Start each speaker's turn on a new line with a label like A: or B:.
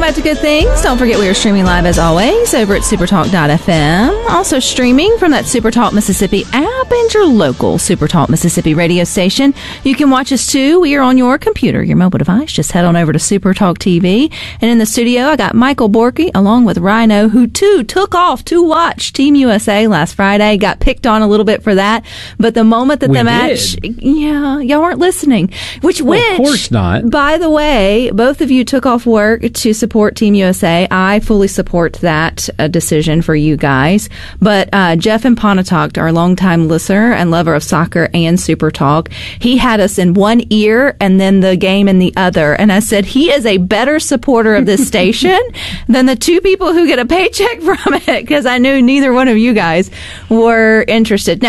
A: back to Good Things. Don't forget we are streaming live as always over at supertalk.fm. Also streaming from that Supertalk Mississippi app and your local Supertalk Mississippi radio station. You can watch us too. We are on your computer, your mobile device. Just head on over to Supertalk TV. And in the studio, I got Michael Borky along with Rhino, who too took off to watch Team USA last Friday. Got picked on a little bit for that. But the moment that the match, yeah, y'all weren't listening. Which,
B: of course not.
A: By the way, both of you took off work to support Team USA. I fully support that decision for you guys. But Jeff in Pontotoc, our longtime listener and lover of soccer and Super Talk, he had us in one ear and then the game in the other. And I said, he is a better supporter of this station than the two people who get a paycheck from it, because I knew neither one of you guys were interested. Now,